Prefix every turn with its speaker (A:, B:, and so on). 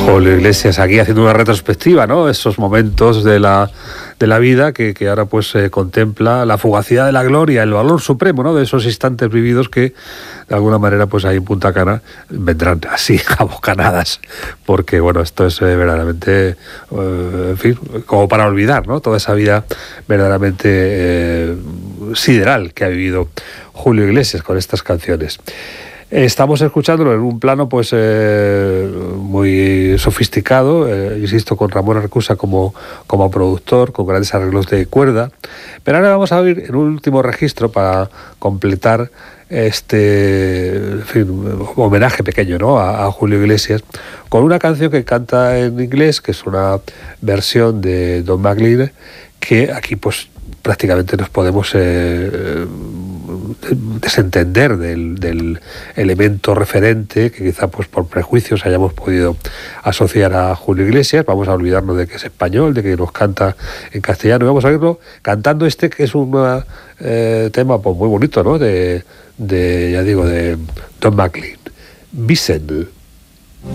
A: Julio Iglesias aquí haciendo una retrospectiva, ¿no? Esos momentos de la vida que ahora pues contempla la fugacidad de la gloria, el valor supremo, ¿no? De esos instantes vividos que de alguna manera pues ahí en Punta Cana vendrán así a bocanadas, porque bueno, esto es verdaderamente, en fin, como para olvidar, ¿no? Toda esa vida verdaderamente sideral que ha vivido Julio Iglesias con estas canciones. Estamos escuchándolo en un plano pues muy sofisticado, insisto, con Ramón Arcusa como productor, con grandes arreglos de cuerda. Pero ahora vamos a oír en un último registro para completar este, en fin, homenaje pequeño, ¿no? a Julio Iglesias, con una canción que canta en inglés, que es una versión de Don McLean, que aquí pues prácticamente nos podemos desentender del elemento referente que quizá pues por prejuicios hayamos podido asociar a Julio Iglesias. Vamos a olvidarnos de que es español, de que nos canta en castellano, y vamos a verlo cantando que es un tema pues muy bonito, ¿no? de ya digo, de Don McLean, Vicente.